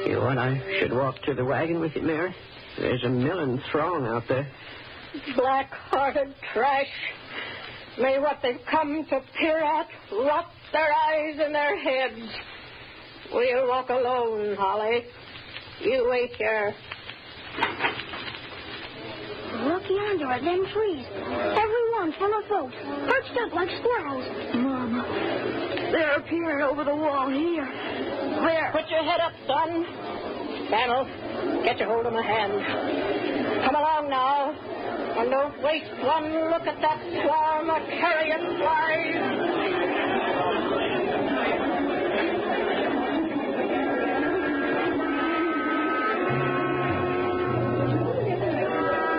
You want I should walk to the wagon with you, Mary? There's a milling throng out there. Black-hearted trash. May what they've come to peer at rot their eyes and their heads. We'll walk alone, Holly. You wait here. Look yonder at them trees. Every one full of folks, perched up like squirrels. Mama, they're appearing over the wall here. There. Put your head up, son. Daniel, get your hold of my hand. Come along now. And don't waste one look at that swarm of carrion flies.